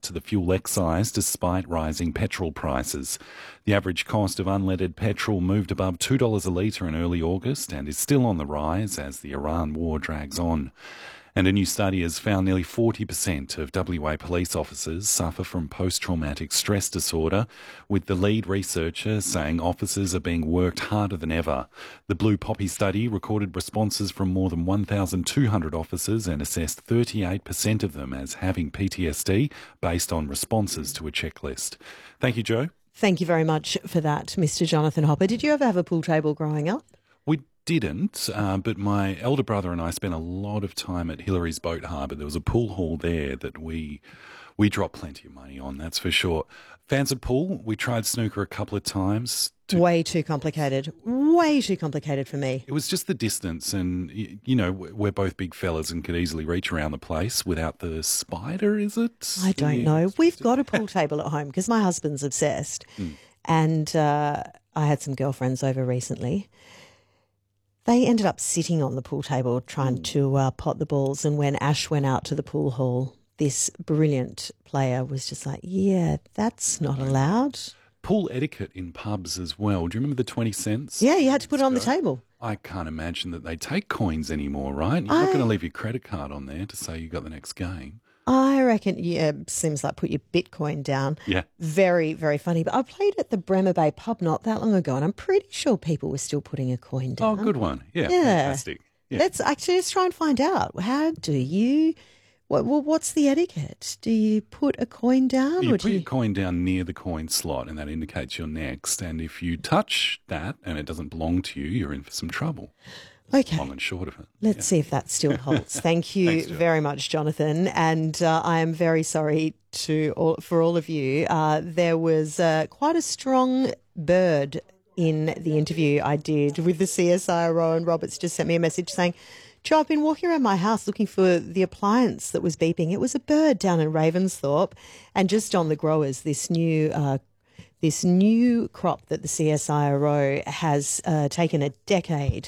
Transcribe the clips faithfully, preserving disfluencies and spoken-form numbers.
to the fuel excise despite rising petrol prices. The average cost of unleaded petrol moved above two dollars a litre in early August and is still on the rise as the Iran war drags on. And a new study has found nearly forty percent of W A police officers suffer from post-traumatic stress disorder, with the lead researcher saying officers are being worked harder than ever. The Blue Poppy study recorded responses from more than one thousand two hundred officers and assessed thirty-eight percent of them as having P T S D based on responses to a checklist. Thank you, Joe. Thank you very much for that, Mister Jonathan Hopper. Did you ever have a pool table growing up? We didn't, uh, but my elder brother and I spent a lot of time at Hillary's Boat Harbour. There was a pool hall there that we we dropped plenty of money on, that's for sure. Fans of pool, we tried snooker a couple of times. To, Way too complicated. Way too complicated for me. It was just the distance and, you know, we're both big fellas and could easily reach around the place without the spider, is it? I don't yeah. know. We've got a pool table at home because my husband's obsessed. Mm. And uh, I had some girlfriends over recently. They ended up sitting on the pool table trying to uh, pot the balls, and when Ash went out to the pool hall, this brilliant player was just like, yeah, that's not allowed. Pool etiquette in pubs as well. Do you remember the twenty cents? Yeah, you had to put it on the table. I can't imagine that they take coins anymore, right? You're I... not going to leave your credit card on there to say you got the next game. I reckon, yeah, seems like put your Bitcoin down. Yeah. Very, very funny. But I played at the Bremer Bay pub not that long ago, and I'm pretty sure people were still putting a coin down. Oh, good one. Yeah, yeah. Fantastic. Yeah. Let's actually let's try and find out. How do you, what, well, what's the etiquette? Do you put a coin down? You or put do you... your coin down near the coin slot, and that indicates you're next. And if you touch that and it doesn't belong to you, you're in for some trouble. Okay. Long and short of it. Let's yeah. see if that still holds. Thank you Thanks, very much, Jonathan. And uh, I am very sorry to all, for all of you. Uh, there was uh, quite a strong bird in the interview I did with the C S I R O, and Roberts just sent me a message saying, Joe, I've been walking around my house looking for the appliance that was beeping. It was a bird down in Ravensthorpe, and just on the growers, this new uh This new crop that the C S I R O has uh, taken a decade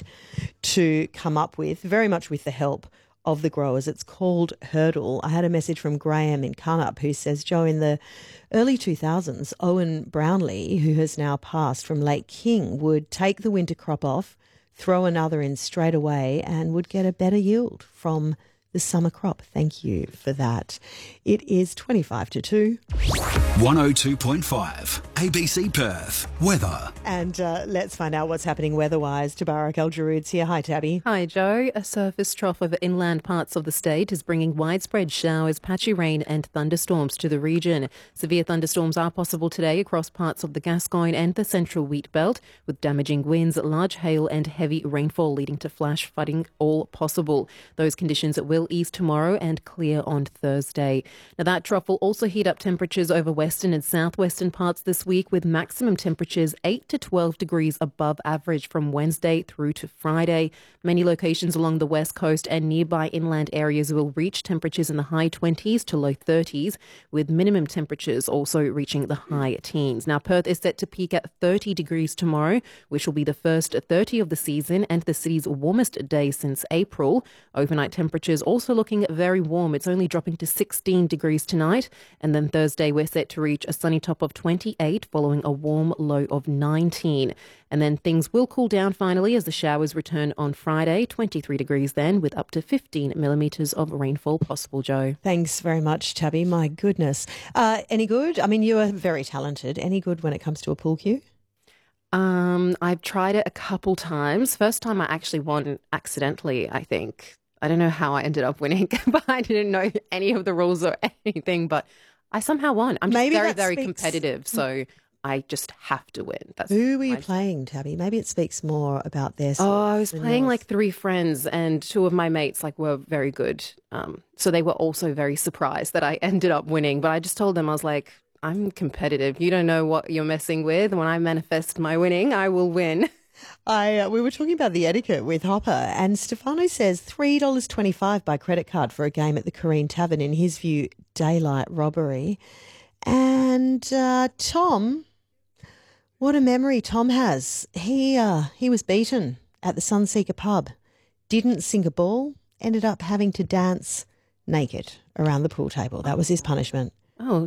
to come up with, very much with the help of the growers. It's called Hurdle. I had a message from Graham in Carnup who says, Joe, in the early two thousands, Owen Brownlee, who has now passed from Lake King, would take the winter crop off, throw another in straight away, and would get a better yield from the summer crop. Thank you for that. It is twenty-five to two. one oh two point five A B C Perth. Weather. And uh, let's find out what's happening weather-wise. Tabarak Al-Jarood's here. Hi, Tabby. Hi, Joe. A surface trough over inland parts of the state is bringing widespread showers, patchy rain and thunderstorms to the region. Severe thunderstorms are possible today across parts of the Gascoyne and the central wheat belt, with damaging winds, large hail and heavy rainfall leading to flash flooding all possible. Those conditions will ease tomorrow and clear on Thursday. Now, that trough will also heat up temperatures over western and southwestern parts this week, with maximum temperatures eight to twelve degrees above average from Wednesday through to Friday. Many locations along the west coast and nearby inland areas will reach temperatures in the high twenties to low thirties, with minimum temperatures also reaching the high teens. Now, Perth is set to peak at thirty degrees tomorrow, which will be the first thirty of the season and the city's warmest day since April. Overnight temperatures also looking very warm. It's only dropping to sixteen degrees tonight, and then Thursday we're set to reach a sunny top of twenty-eight following a warm low of nineteen. And then things will cool down finally as the showers return on Friday, twenty-three degrees then, with up to fifteen millimetres of rainfall possible, Joe. Thanks very much, Tabby. My goodness. Uh, any good? I mean, you are very talented. Any good when it comes to a pool cue? Um, I've tried it a couple times. First time I actually won accidentally, I think. I don't know how I ended up winning, but I didn't know any of the rules or anything, but I somehow won. I'm just Maybe very, that very speaks... competitive, so I just have to win. That's Who were you my... playing, Tabby? Maybe it speaks more about their Oh, I was than playing yours. like three friends, and two of my mates like were very good. Um, so they were also very surprised that I ended up winning, but I just told them, I was like, I'm competitive. You don't know what you're messing with. When I manifest my winning, I will win. I uh, we were talking about the etiquette with Hopper, and Stefano says three dollars twenty-five by credit card for a game at the Careen Tavern. In his view, daylight robbery. And uh, Tom, what a memory Tom has. He uh, he was beaten at the Sunseeker pub, didn't sink a ball, ended up having to dance naked around the pool table. That was his punishment. Oh,